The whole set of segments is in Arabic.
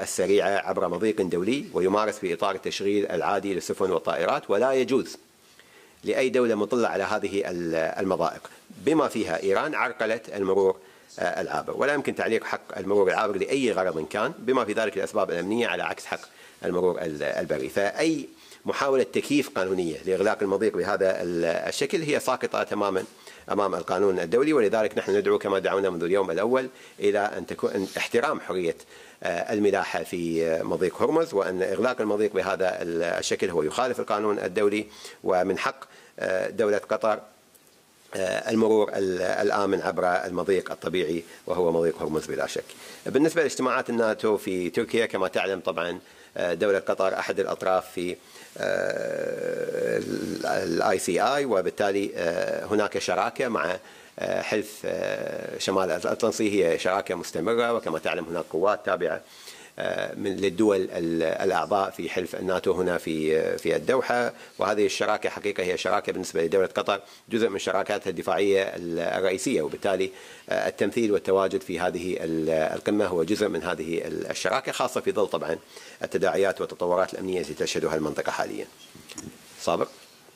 السريعة عبر مضيق دولي ويمارس في إطار التشغيل العادي للسفن والطائرات، ولا يجوز لأي دولة مطلة على هذه المضائق بما فيها إيران عرقلة المرور العابر، ولا يمكن تعليق حق المرور العابر لأي غرض كان بما في ذلك الأسباب الأمنية على عكس حق المرور البري. فأي محاولة تكييف قانونية لإغلاق المضيق بهذا الشكل هي ساقطة تماما أمام القانون الدولي، ولذلك نحن ندعو كما دعونا منذ اليوم الأول إلى أن تكون احترام حرية الملاحة في مضيق هرمز، وأن إغلاق المضيق بهذا الشكل هو يخالف القانون الدولي، ومن حق دولة قطر المرور الآمن عبر المضيق الطبيعي وهو مضيق هرمز بلا شك. بالنسبة لاجتماعات الناتو في تركيا كما تعلم طبعا دولة قطر أحد الأطراف في الICI، وبالتالي هناك شراكة مع حلف شمال الأطلسي، هي شراكة مستمرة، وكما تعلم هناك قوات تابعة للدول الأعضاء في حلف الناتو هنا في الدوحة، وهذه الشراكة حقيقة هي شراكة بالنسبة لدولة قطر جزء من شراكاتها الدفاعية الرئيسية، وبالتالي التمثيل والتواجد في هذه القمة هو جزء من هذه الشراكة، خاصة في ظل طبعا التداعيات والتطورات الأمنية التي تشهدها المنطقة حاليا. صابر.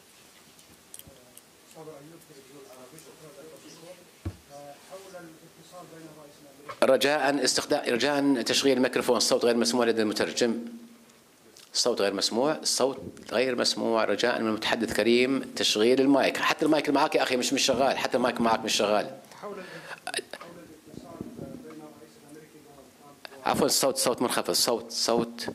رجاء تشغيل الميكروفون، الصوت غير مسموع لدى المترجم، الصوت غير مسموع، الصوت غير مسموع، رجاء من المتحدث كريم تشغيل المايك، حتى المايك معك يا أخي مش شغال، حتى المايك معك مش شغال. عفوا الصوت منخفض، صوت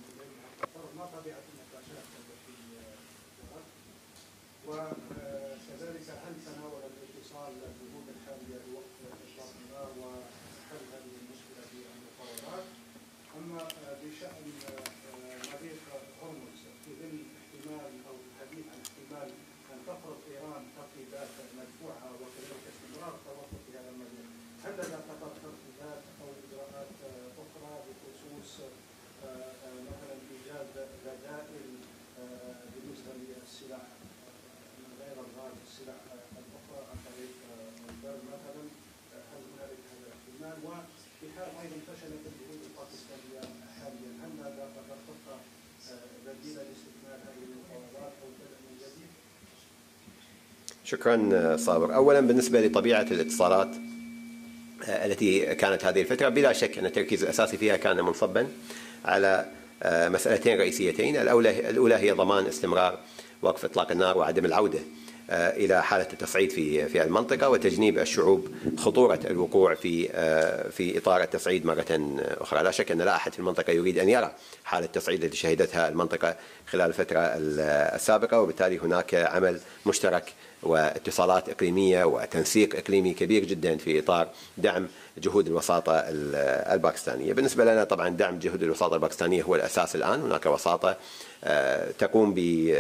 شكرا صابر. أولا بالنسبة لطبيعة الاتصالات التي كانت هذه الفترة، بلا شك أن التركيز الأساسي فيها كان منصبا على مسألتين رئيسيتين. الأولى هي ضمان استمرار وقف إطلاق النار وعدم العودة إلى حالة التصعيد في المنطقة، وتجنيب الشعوب خطورة الوقوع في إطار التصعيد مرة أخرى. لا شك أن لا أحد في المنطقة يريد أن يرى حالة التصعيد التي شهدتها المنطقة خلال الفترة السابقة، وبالتالي هناك عمل مشترك واتصالات إقليمية وتنسيق إقليمي كبير جدا في إطار دعم جهود الوساطة الباكستانية. بالنسبة لنا طبعا دعم جهود الوساطة الباكستانية هو الأساس الآن. هناك وساطة تقوم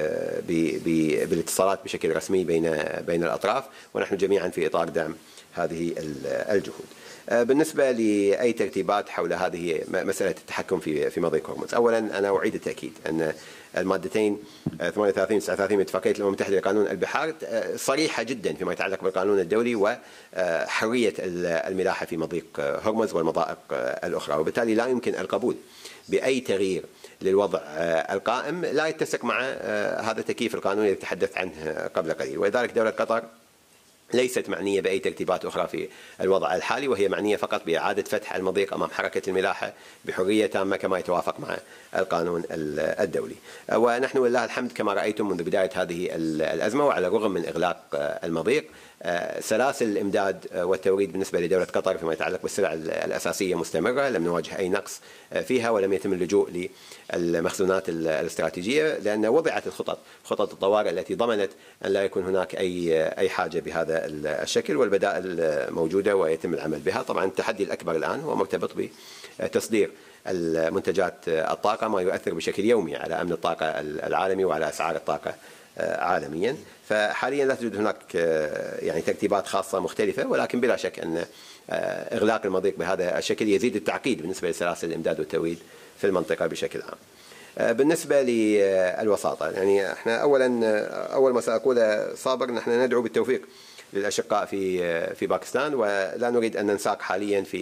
بالاتصالات بشكل رسمي بين الأطراف، ونحن جميعا في إطار دعم هذه الجهود. بالنسبة لأي ترتيبات حول هذه مسألة التحكم في مضيق هرمز، أولا أنا أعيد التأكيد أن المادتين 38 و 39 من اتفاقية الأمم المتحدة لقانون البحار صريحة جدا فيما يتعلق بالقانون الدولي وحرية الملاحة في مضيق هرمز والمضائق الأخرى، وبالتالي لا يمكن القبول بأي تغيير للوضع القائم لا يتسق مع هذا التكييف القانوني الذي تحدثت عنه قبل قليل. ولذلك دولة قطر ليست معنية بأي ترتيبات أخرى في الوضع الحالي، وهي معنية فقط بإعادة فتح المضيق أمام حركة الملاحة بحرية تامة كما يتوافق مع القانون الدولي. ونحن ولله الحمد كما رأيتم منذ بداية هذه الأزمة، وعلى الرغم من إغلاق المضيق، سلاسل الإمداد والتوريد بالنسبة لدولة قطر فيما يتعلق بالسلع الأساسية مستمرة، لم نواجه أي نقص فيها، ولم يتم اللجوء للمخزونات الاستراتيجية، لأن وضعت خطط الطوارئ التي ضمنت أن لا يكون هناك أي حاجة بهذا الشكل، والبدائل موجودة ويتم العمل بها. طبعا التحدي الأكبر الآن هو مرتبط بتصدير المنتجات الطاقة، ما يؤثر بشكل يومي على أمن الطاقة العالمي وعلى أسعار الطاقة عالميا. فحاليا لا توجد هناك يعني ترتيبات خاصة مختلفة، ولكن بلا شك أن إغلاق المضيق بهذا الشكل يزيد التعقيد بالنسبة لسلاسل الإمداد والتوريد في المنطقة بشكل عام. بالنسبة للوساطة، يعني احنا أول ما سأقوله صابر، نحن ندعو بالتوفيق للأشقاء في باكستان، ولا نريد أن ننساق حاليا في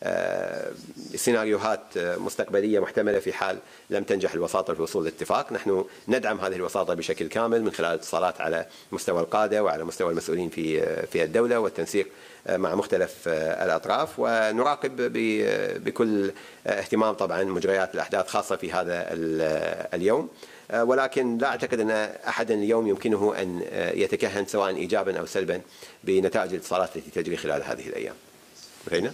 سيناريوهات مستقبلية محتملة في حال لم تنجح الوساطة في الوصول لاتفاق. نحن ندعم هذه الوساطة بشكل كامل من خلال اتصالات على مستوى القادة وعلى مستوى المسؤولين في الدولة والتنسيق مع مختلف الأطراف، ونراقب بكل اهتمام طبعا مجريات الأحداث خاصة في هذا اليوم. ولكن لا أعتقد أن أحدا اليوم يمكنه أن يتكهن سواء إيجابا أو سلبا بنتائج الاتصالات التي تجري خلال هذه الأيام. رينا.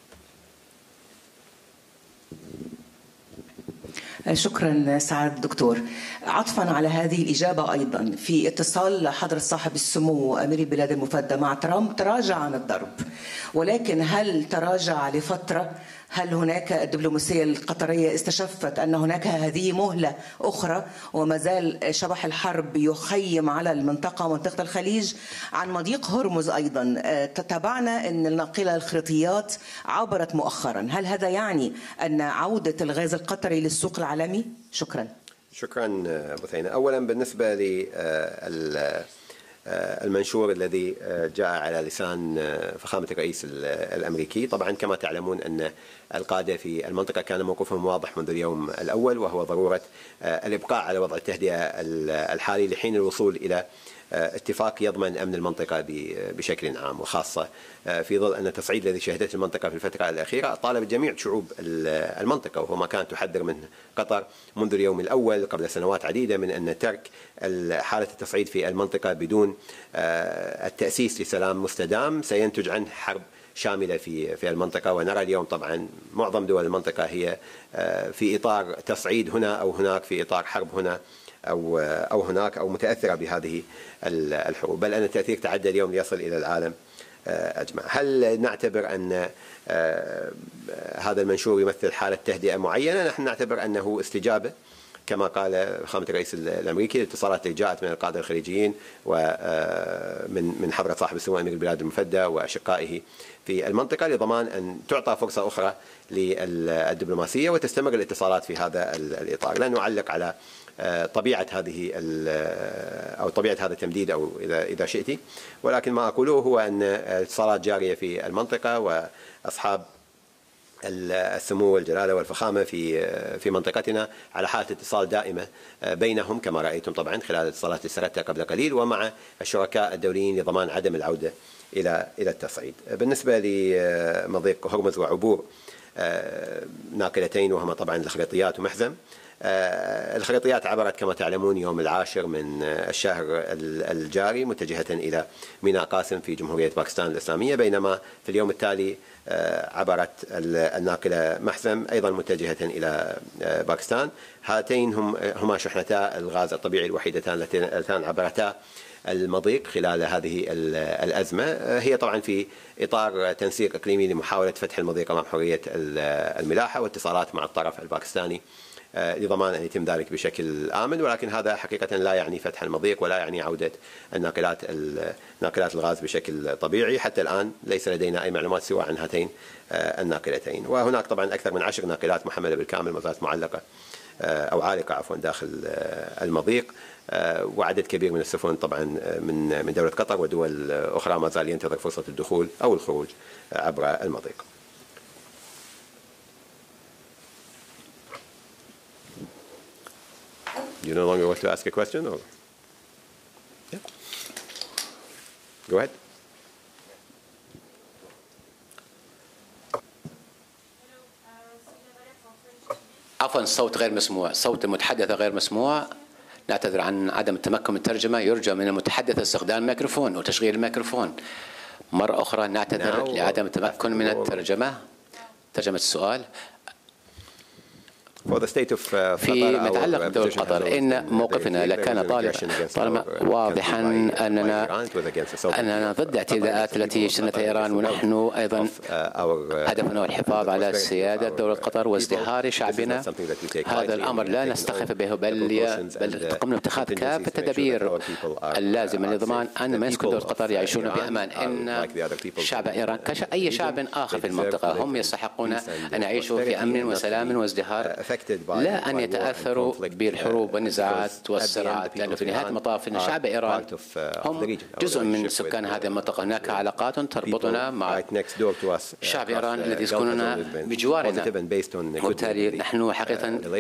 شكرا سعادة الدكتور. عطفا على هذه الإجابة أيضا، في اتصال حضرة صاحب السمو أمير البلاد المفدى مع ترامب تراجع عن الضرب، ولكن هل تراجع لفترة؟ هل هناك الدبلوماسية القطرية استشفت أن هناك هذه مهلة أخرى وما زال شبح الحرب يخيم على المنطقة منطقة الخليج؟ عن مضيق هرمز أيضا تتابعنا أن الناقلة الخريطيات عبرت مؤخرا، هل هذا يعني أن عودة الغاز القطري للسوق العالمي؟ شكرا. شكرا بثينة. أولا بالنسبة المنشور الذي جاء على لسان فخامة الرئيس الأمريكي، طبعا كما تعلمون أن القادة في المنطقة كان موقفهم واضح منذ اليوم الأول، وهو ضرورة الإبقاء على وضع التهدئة الحالي لحين الوصول إلى اتفاق يضمن أمن المنطقة بشكل عام، وخاصة في ظل أن التصعيد الذي شهدته المنطقة في الفترة الأخيرة طالب جميع شعوب المنطقة، وهو ما كانت تحذر منه قطر منذ اليوم الأول قبل سنوات عديدة، من أن ترك حالة التصعيد في المنطقة بدون التأسيس لسلام مستدام سينتج عنه حرب شاملة في المنطقة. ونرى اليوم طبعا معظم دول المنطقة هي في إطار تصعيد هنا أو هناك، في إطار حرب هنا أو هناك، أو متأثرة بهذه الحروب، بل أن التأثير تعدى اليوم ليصل إلى العالم أجمع. هل نعتبر أن هذا المنشور يمثل حالة تهدئة معينة؟ نحن نعتبر أنه استجابة كما قال فخامة الرئيس الأمريكي الاتصالات اللي جاءت من القادة الخليجيين ومن حضرة صاحب السمو أمير البلاد المفدى وأشقائه في المنطقة، لضمان أن تعطى فرصة أخرى للدبلوماسية وتستمر الاتصالات في هذا الإطار. لا نعلق على طبيعة هذه أو طبيعة هذا التمديد أو إذا شئتي، ولكن ما أقوله هو أن الاتصالات جارية في المنطقة، وأصحاب السمو والجلالة والفخامة في منطقتنا على حالة اتصال دائمة بينهم كما رأيتم طبعا خلال الاتصالات اللي سردتها قبل قليل، ومع الشركاء الدوليين لضمان عدم العودة إلى التصعيد. بالنسبة لمضيق هرمز وعبور ناقلتين وهما طبعا الخريطيات ومحزم، الخريطيات عبرت كما تعلمون يوم 10 من الشهر الجاري متجهة إلى ميناء قاسم في جمهورية باكستان الإسلامية، بينما في اليوم التالي عبرت الناقلة محزم أيضا متجهة إلى باكستان. هاتين هما شحنتا الغاز الطبيعي الوحيدتان اللتان عبرتا المضيق خلال هذه الأزمة. هي طبعا في إطار تنسيق إقليمي لمحاولة فتح المضيق أمام حرية الملاحة واتصالات مع الطرف الباكستاني لضمان أن يتم ذلك بشكل آمن، ولكن هذا حقيقة لا يعني فتح المضيق ولا يعني عودة ناقلات الغاز بشكل طبيعي. حتى الآن ليس لدينا أي معلومات سوى عن هاتين الناقلتين، وهناك طبعا أكثر من 10 ناقلات محملة بالكامل ما زالت معلقة أو عالقة عفوا داخل المضيق، وعدد كبير من السفن طبعا من دولة قطر ودول أخرى ما زال ينتظر فرصة الدخول أو الخروج عبر المضيق. You no longer want to ask a question, or? Yeah. Go ahead. عفوا الصوت غير مسموع، صوت المتحدثة غير مسموع. نعتذر عن عدم التمكن من الترجمة، يرجى من المتحدث استخدام الميكروفون وتشغيل الميكروفون. مرة أخرى نعتذر لعدم التمكن من الترجمة. ترجمة السؤال في متعلق بدولة قطر، إن موقفنا لكان طالما واضحا أننا ضد الاعتداءات التي شنتها إيران، ونحن أيضا هدفنا هو الحفاظ على سيادة دولة قطر وازدهار شعبنا. هذا الأمر لا نستخف به، بل قمنا باتخاذ كافة التدابير اللازمة لضمان أن من يسكن دولة قطر يعيشون بأمان. إن شعب إيران كأي شعب آخر في المنطقة هم يستحقون أن يعيشوا في أمن وسلام وازدهار لا أن يتأثروا بالحروب والنزاعات والصراعات، لأنه في نهاية المطاف إن شعب إيران هم جزء من سكان هذه المنطقة. هناك علاقات تربطنا مع شعب إيران الذي يسكنون بجوارنا، وبالتالي نحن حقيقة